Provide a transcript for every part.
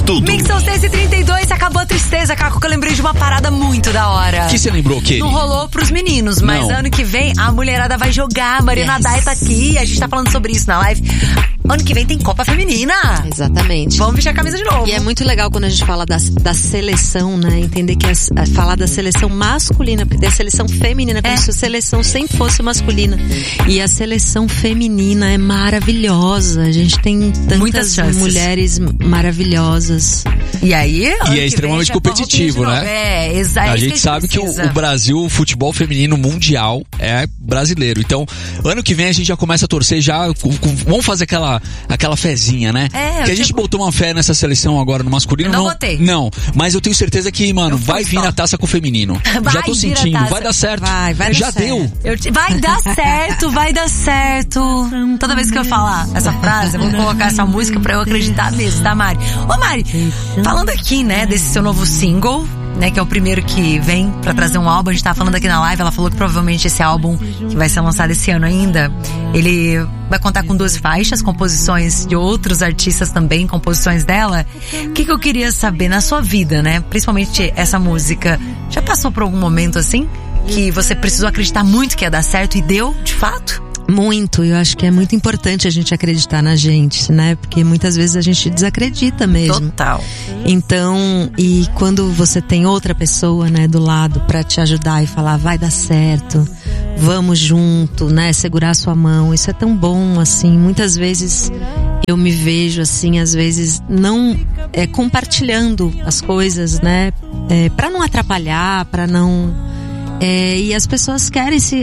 tudo. Mix são 6h32, acabou a tristeza, Caco, que eu lembrei de uma parada muito da hora. O que você lembrou, Kelly? Não rolou pros meninos, mas Não. ano que vem a mulherada vai jogar, a Mariana Dai tá aqui, a gente tá falando sobre isso na live. Ano que vem tem Copa Feminina. Exatamente. Vamos vestir a camisa de novo. E é muito legal quando a gente fala da seleção, né? Entender que falar da seleção masculina, porque tem a seleção feminina, como se a seleção sempre fosse masculina. E a seleção feminina é maravilhosa. A gente tem Muitas tantas mulheres maravilhosas. E aí? E é extremamente competitivo, né? É, exato. A gente sabe que o Brasil, o futebol feminino mundial é brasileiro. Então, ano que vem a gente já começa a torcer já. Vamos fazer aquela fezinha, né? Que a gente botou uma fé nessa seleção agora no masculino. Eu não botei. Não, mas eu tenho certeza que, mano, vai vir a taça com o feminino. Já tô sentindo, vai dar certo. Vai já dar deu. Vai dar certo, vai dar certo. Toda vez que eu falar essa frase, eu vou colocar essa música pra eu acreditar mesmo, tá, Mari? Ô, Mari, falando aqui, né, desse seu novo single, né, que é o primeiro que vem pra trazer um álbum, a gente tá falando aqui na live, ela falou que provavelmente esse álbum, que vai ser lançado esse ano ainda, ele vai contar com 2 faixas, composições de outros artistas também, composições dela. O que eu queria saber na sua vida, né, principalmente essa música, já passou por algum momento assim, que você precisou acreditar muito que ia dar certo e deu, de fato? Muito, eu acho que é muito importante a gente acreditar na gente, né? Porque muitas vezes a gente desacredita mesmo. Total. Então, e quando você tem outra pessoa, né, do lado pra te ajudar e falar, vai dar certo, vamos junto, né? Segurar a sua mão, isso é tão bom, assim. Muitas vezes eu me vejo, assim, às vezes não compartilhando as coisas, né? Pra não atrapalhar, pra não... e as pessoas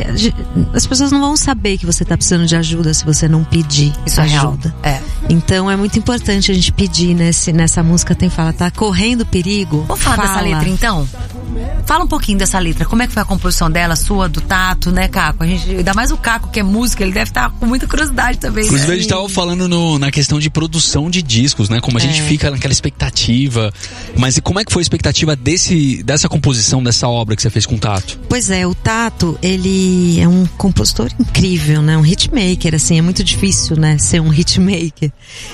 as pessoas não vão saber que você tá precisando de ajuda se você não pedir isso ajuda. Então é muito importante a gente pedir, né? Nessa música tem fala, tá correndo perigo. Vamos falar dessa letra então? Fala um pouquinho dessa letra, como é que foi a composição dela, sua, do Tato, né, Caco? Ainda mais o Caco, que é músico, ele deve estar com muita curiosidade também. Inclusive, a gente tava falando na questão de produção de discos, né? Como a gente fica naquela expectativa. Mas e como é que foi a expectativa dessa composição, dessa obra que você fez com o Tato? Pois é, o Tato, ele é um compositor incrível, né? Um hitmaker, assim, é muito difícil, né? Ser um hitmaker.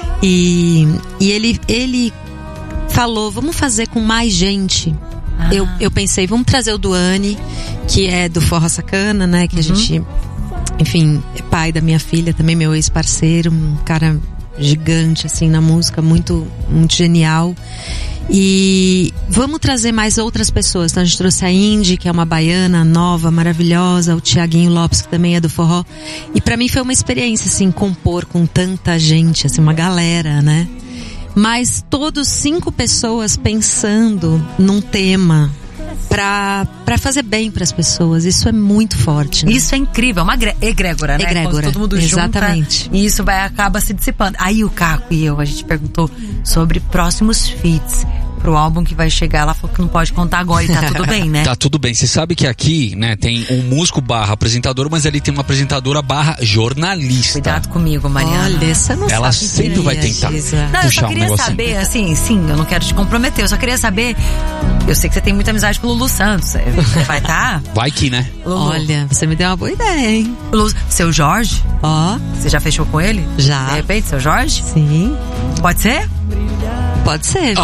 E ele falou, vamos fazer com mais gente. Eu pensei, vamos trazer o Duane, que é do Forró Sacana, né? Que a gente, enfim, é pai da minha filha, também meu ex-parceiro, um cara gigante, assim, na música, muito, muito genial. E vamos trazer mais outras pessoas. Então a gente trouxe a Indy, que é uma baiana nova, maravilhosa, o Tiaguinho Lopes, que também é do forró. E pra mim foi uma experiência, assim, compor com tanta gente, assim, uma galera, né? Mas todos 5 pessoas pensando num tema pra fazer bem pras pessoas. Isso é muito forte, né? Isso é incrível, é uma egrégora, né? Egrégora, todo mundo exatamente. Junta, e isso acaba se dissipando. Aí o Caco e eu, a gente perguntou sobre próximos feats pro álbum que vai chegar. Ela falou que não pode contar agora e tá tudo bem, né? Tá tudo bem. Você sabe que aqui, né, tem um músico barra apresentador, mas ali tem uma apresentadora barra jornalista. Cuidado comigo, Mariana. Olha, você não ela sabe sempre vai tentar eu só queria saber, assim, sim, eu não quero te comprometer, eu só queria saber, eu sei que você tem muita amizade com o Lulu Santos, você vai estar? Vai que, né? Lulu. Olha, você me deu uma boa ideia, hein? Seu Jorge? Você já fechou com ele? Já. De repente, seu Jorge? Sim. Pode ser? Pode ser.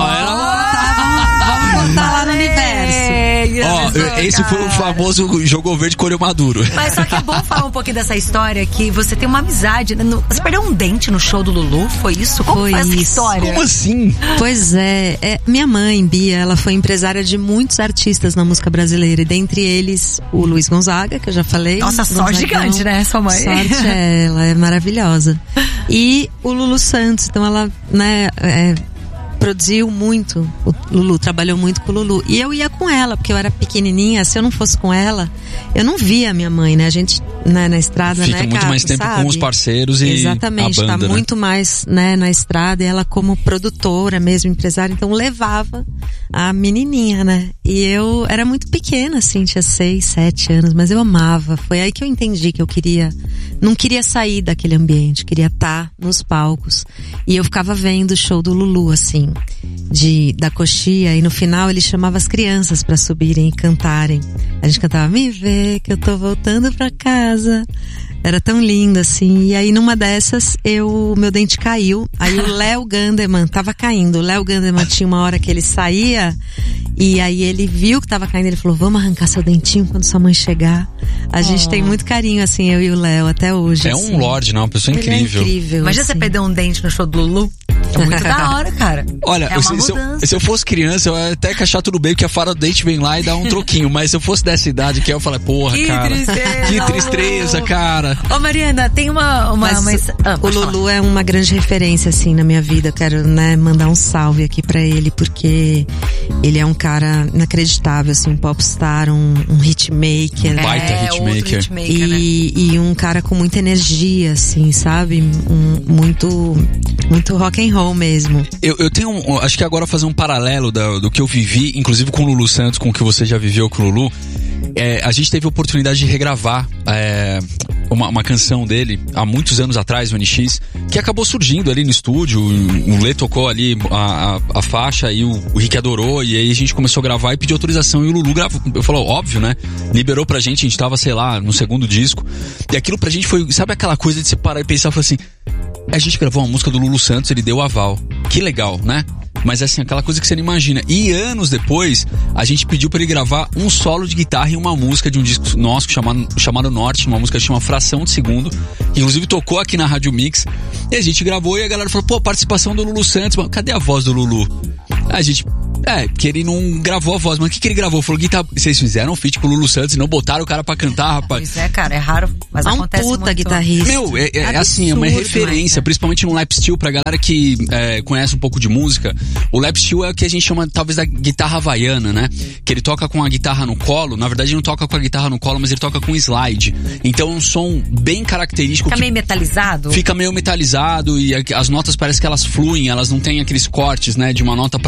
Vamos botar lá no universo. Esse foi o famoso jogou verde, colheu maduro. Mas só que é bom falar um pouquinho dessa história, que você tem uma amizade. Você perdeu um dente no show do Lulu? Foi isso? Como foi essa história? Como assim? Pois minha mãe, Bia, ela foi empresária de muitos artistas na música brasileira, e dentre eles o Luiz Gonzaga, que eu já falei. Nossa, sorte gigante, né, sua mãe? Sorte ela é maravilhosa. E o Lulu Santos, então ela, né, produziu muito, o Lulu trabalhou muito com o Lulu, e eu ia com ela, porque eu era pequenininha. Se eu não fosse com ela, eu não via a minha mãe, né? A gente, né, na estrada, fica né, muito mais tempo com os parceiros e exatamente, a banda, tá muito mais, né, na estrada, e ela como produtora mesmo, empresária, então levava a menininha, né? E eu era muito pequena, assim, tinha 6, 7 anos, mas eu amava. Foi aí que eu entendi que eu não queria sair daquele ambiente, queria estar nos palcos. E eu ficava vendo o show do Lulu, assim, da coxia, e no final ele chamava as crianças pra subirem e cantarem. A gente cantava, me vê que eu tô voltando pra casa, Era tão lindo, assim. E aí, numa dessas, meu dente caiu. Aí o Léo Ganderman tava caindo. O Léo Ganderman tinha uma hora que ele saía, e aí ele viu que tava caindo. Ele falou, vamos arrancar seu dentinho quando sua mãe chegar. A gente tem muito carinho, assim, eu e o Léo, até hoje. É assim. Um lorde, não? Uma pessoa incrível. É incrível. Imagina assim. você perder um dente no show do Lulu. É muito da hora, cara. Olha, se eu fosse criança, eu ia até achar tudo bem, porque a fara do dente vem lá e dá um troquinho. Mas se eu fosse dessa idade, que eu falei, porra, que cara. Tristeza, que tristeza, cara. Ô, Mariana, tem uma o Lulu é uma grande referência, assim, na minha vida. Eu quero, né, mandar um salve aqui pra ele, porque ele é um cara inacreditável, assim, um popstar, um hitmaker. Baita hitmaker. E um cara com muita energia, assim, sabe? Muito rock and roll mesmo. Eu tenho, acho que agora fazer um paralelo do que eu vivi, inclusive com o Lulu Santos, com o que você já viveu com o Lulu. A gente teve a oportunidade de regravar uma canção dele há muitos anos atrás, o NX, que acabou surgindo ali no estúdio. O Lê tocou ali a faixa e o Rick adorou, e aí a gente começou a gravar e pediu autorização, e o Lulu gravou. Eu falei, óbvio, né? Liberou pra gente, a gente tava, sei lá, no segundo disco, e aquilo pra gente foi, sabe aquela coisa de você parar e pensar, falar assim, a gente gravou uma música do Lulu Santos, ele deu o aval. Que legal, né? Mas assim, aquela coisa que você não imagina. E anos depois, a gente pediu pra ele gravar um solo de guitarra em uma música de um disco nosso chamado Norte, uma música que chama Fração de Segundo, que inclusive tocou aqui na Rádio Mix. E a gente gravou e a galera falou, pô, participação do Lulu Santos, mas cadê a voz do Lulu? A gente... porque ele não gravou a voz, mas o que ele gravou? Falou, vocês fizeram um feat com o Lulu Santos e não botaram o cara pra cantar, rapaz. Pois cara, é raro, mas acontece muito. Puta guitarrista. Meu, assim, é uma referência, principalmente no lap steel, pra galera que conhece um pouco de música. O lap steel é o que a gente chama, talvez, da guitarra havaiana, né? Que ele toca com a guitarra no colo, na verdade ele não toca com a guitarra no colo, mas ele toca com slide. Então é um som bem característico. Fica meio metalizado? Fica meio metalizado e as notas parece que elas fluem, elas não têm aqueles cortes, né? De uma nota pra